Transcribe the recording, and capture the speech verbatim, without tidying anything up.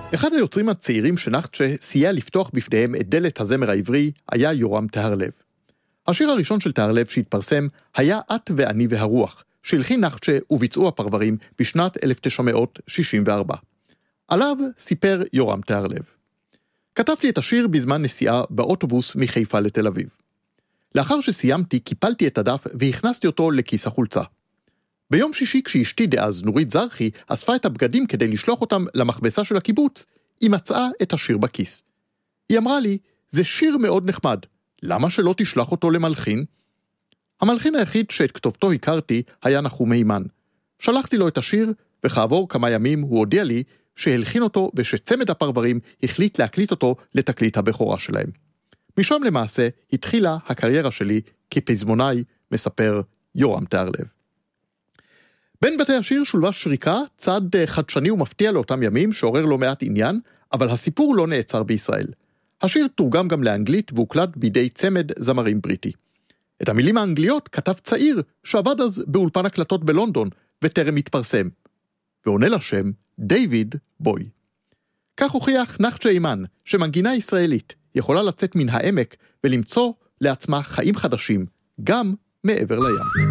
אחד היוצרים הצעירים שנחצ'ה סייע לפתוח בפניהם את דלת הזמר העברי היה יורם טהרלב. השיר הראשון של טהרלב שהתפרסם היה את ואני והרוח, שהלחין נחצ'ה וביצעו הפרברים בשנת אלף תשע מאות שישים וארבע. עליו סיפר יורם טהרלב. כתבתי את השיר בזמן נסיעה באוטובוס מחיפה לתל אביב. לאחר שסיימתי, קיפלתי את הדף והכנסתי אותו לכיס החולצה. ביום שישי כשאשתי דאז נורית זרחי אספה את הבגדים כדי לשלוח אותם למכבסה של הקיבוץ, היא מצאה את השיר בכיס. היא אמרה לי, זה שיר מאוד נחמד, למה שלא תשלח אותו למלחין? המלחין היחיד שאת כתובתו הכרתי היה נחום הימן. שלחתי לו את השיר, וכעבור כמה ימים הוא הודיע לי שהלחין אותו ושצמד הפרברים החליט להקליט אותו לתקליט הבכורה שלהם. משם למעשה התחילה הקריירה שלי כפזמונאי, מספר יורם טהרלב. בין בתי השיר שולבה שריקה, צד חדשני ומפתיע לאותם ימים שעורר לא מעט עניין, אבל הסיפור לא נעצר בישראל. השיר תורגם גם לאנגלית והוקלט בידי צמד זמרים בריטי. את המילים האנגליות כתב צעיר שעבד אז באולפן הקלטות בלונדון וטרם התפרסם, ועונה לשם דיוויד בוי. כך הוכיח נחצ'ה הימן שמנגינה ישראלית יכולה לצאת מן העמק ולמצוא לעצמה חיים חדשים גם מעבר לים.